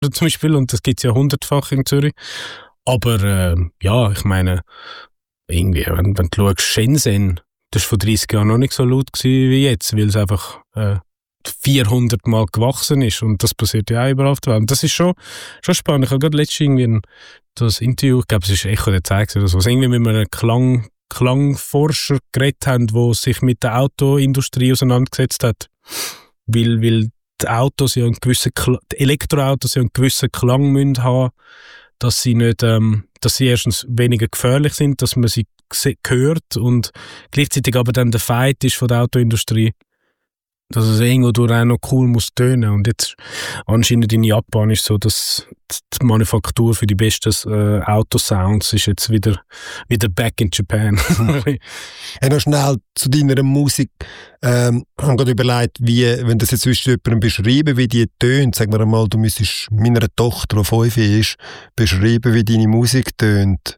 zum Beispiel, und das gibt es ja 100-fach in Zürich. Aber ja, ich meine, irgendwie, wenn du schaust, Shenzhen, das war vor 30 Jahren noch nicht so laut gewesen wie jetzt, weil es einfach 400 Mal gewachsen ist, und das passiert ja auch überall auf der Welt. Und das ist schon spannend. Ich habe gerade letztens irgendwie das Interview, ich glaube, es ist Echo der Zeit oder so, was irgendwie mit einem Klangforscher geredet haben, der sich mit der Autoindustrie auseinandergesetzt hat, weil die Autos ja die Elektroautos ja einen gewissen Klang müssen haben, dass sie nicht, dass sie erstens weniger gefährlich sind, dass man sie hört, und gleichzeitig aber dann der Fight ist von der Autoindustrie, dass es irgendwo durch auch noch cool muss tönen. Und jetzt anscheinend in Japan ist so, dass die Manufaktur für die besten Autosounds ist jetzt wieder back in Japan. Noch schnell zu deiner Musik. Ich habe gerade überlegt, wenn das jetzt jemandem beschreiben, wie die tönt, sagen wir einmal, du müsstest meiner Tochter, die 5 ist, beschreiben, wie deine Musik tönt.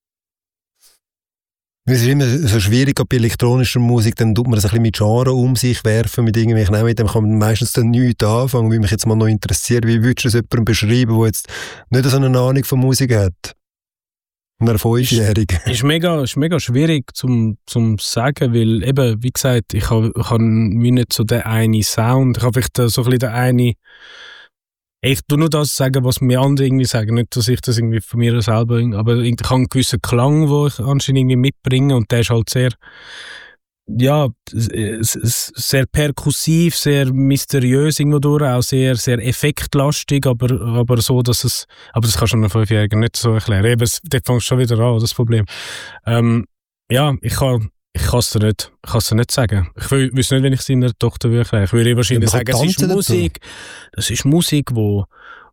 Es ist immer so schwierig, bei elektronischer Musik, dann tut man das ein bisschen mit Genre um sich werfen, mit irgendwelchen, mit dem kann man meistens dann nichts anfangen, wie mich jetzt mal noch interessiert, wie würdest du das jemandem beschreiben, der jetzt nicht so eine Ahnung von Musik hat? Einer 5-Jährigen. Ist mega schwierig zum sagen, weil eben, wie gesagt, ich hab nicht so den einen Sound, ich habe vielleicht so ein bisschen den einen. Ich tue nur das sagen, was mir andere irgendwie sagen. Nicht, dass ich das irgendwie von mir selber, aber ich habe einen gewissen Klang, den ich anscheinend irgendwie mitbringe, und der ist halt sehr, ja, sehr perkussiv, sehr mysteriös irgendwo durch, auch sehr, sehr effektlastig, aber so, dass es, aber das kannst du einem 5-Jährigen nicht so erklären. Eben, dort fängst du schon wieder an, das Problem. Ja, ich kann es dir nicht sagen. Ich wüsste nicht, wenn ich es seiner Tochter erklären würde. Ich würde wahrscheinlich sagen, das ist Musik, wo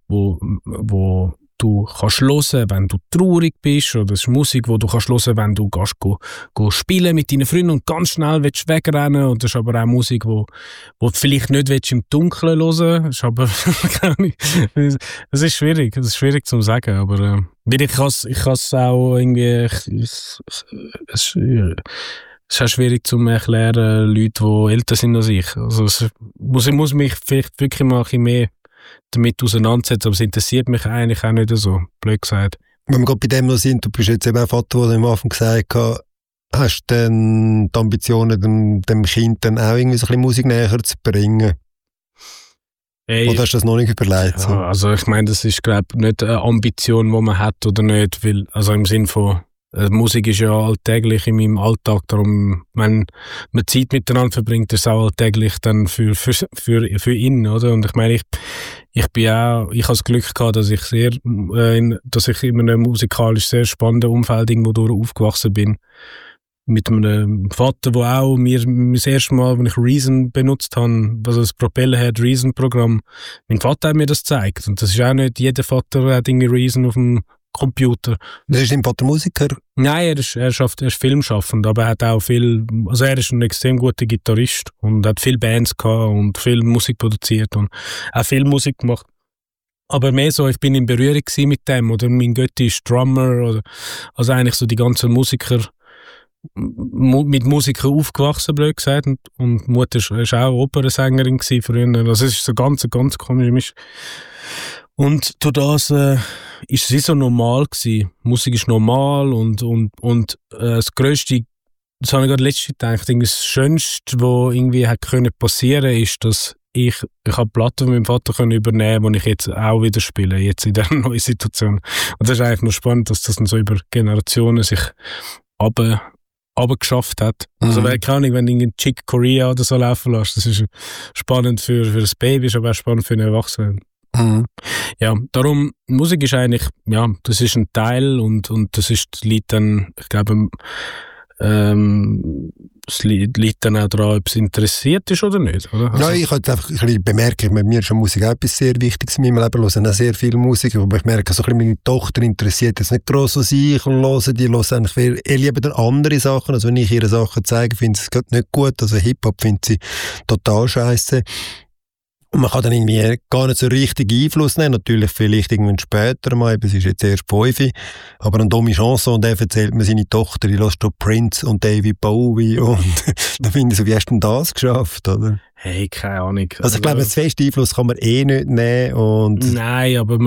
du kannst hören, wenn du traurig bist, oder es ist Musik, wo du kannst hören, wenn du gehst spielen mit deinen Freunden und ganz schnell willst wegrennen. Und das ist aber auch Musik, wo du vielleicht nicht willst im Dunkeln hören. Das ist aber das ist schwierig zu sagen, aber ich kann es auch irgendwie es ist auch schwierig zu erklären, Leute, die älter sind als ich. Also ich muss mich vielleicht wirklich mal ein bisschen mehr damit auseinandersetzen, aber es interessiert mich eigentlich auch nicht so, blöd gesagt. Wenn wir gerade bei dem noch sind, du bist jetzt eben ein Vater, der am Anfang gesagt hat, hast du denn die Ambitionen, dem Kind dann auch irgendwie so ein bisschen Musik näher zu bringen? Oder hast du das noch nicht überlegt? So? Ja, also ich meine, das ist, glaube ich, nicht eine Ambition, die man hat oder nicht, weil, also im Sinn von, Musik ist ja alltäglich in meinem Alltag, darum, wenn man Zeit miteinander verbringt, ist es auch alltäglich dann für ihn, oder? Und ich meine, ich habe das Glück gehabt, dass ich in einem musikalisch sehr spannenden Umfeld irgendwo durch aufgewachsen bin. Mit einem Vater, der auch mir das erste Mal, als ich Reason benutzt habe, also das Propellerhead Reason-Programm, mein Vater hat mir das gezeigt. Und das ist auch nicht, jeder Vater hat irgendwie Reason auf dem Computer. Das ist dein Vater Musiker? Nein, er ist filmschaffend, aber er hat auch er ist ein extrem guter Gitarrist und hat viele Bands gehabt und viel Musik produziert und auch viel Musik gemacht. Aber mehr so, ich bin in Berührung mit dem, oder mein Götti ist Drummer, oder, also eigentlich so die ganzen Musiker, mit Musikern aufgewachsen, blöd gesagt, und Mutter ist auch Opernsängerin früher, also es ist so ganz komisch. Und durch das ist es so normal gewesen. Musik ist normal und das Grösste, das habe ich gerade letztens gedacht, das Schönste, was irgendwie passieren konnte, ist, dass ich habe Platten von meinem Vater übernehmen können, die ich jetzt auch wieder spiele, jetzt in dieser neuen Situation. Und das ist eigentlich noch spannend, dass das dann so über Generationen sich geschafft hat. Also keine Ahnung, wenn du in Chick Corea oder so laufen lässt, das ist spannend für das Baby, ist aber auch spannend für einen Erwachsenen. Ja, darum, Musik ist eigentlich, ja, das ist ein Teil und das liegt dann, ich glaube, es liegt dann auch daran, ob es interessiert ist oder nicht, oder? Also, ja, ich habe einfach ein bisschen bemerkt, mir ist Musik auch etwas sehr Wichtiges in meinem Leben, ich höre auch sehr viel Musik, aber ich merke, so ein bisschen meine Tochter interessiert jetzt nicht gross, was ich höre, die hören eigentlich viel, lieber dann andere Sachen, also wenn ich ihre Sachen zeige, finde sie es gerade nicht gut, also Hip-Hop findet sie total scheisse. Und man kann dann irgendwie gar nicht so richtig Einfluss nehmen, natürlich vielleicht irgendwann später mal, es ist jetzt erst 5, aber an Domi Chanson, und der erzählt mir seine Tochter, die lässt da Prince und David Bowie und da finde ich so, wie hast du denn das geschafft, oder? Hey, keine Ahnung. Also ich glaube, einen festen Einfluss kann man eh nicht nehmen und... Nein, aber